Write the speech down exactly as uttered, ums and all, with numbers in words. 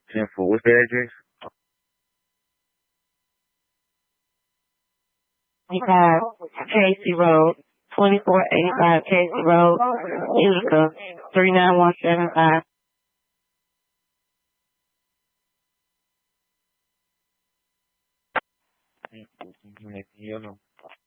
ten four. What's the address? We have Casey Road, twenty-four eighty-five Casey Road, Utica, three nine one seven five. ten four.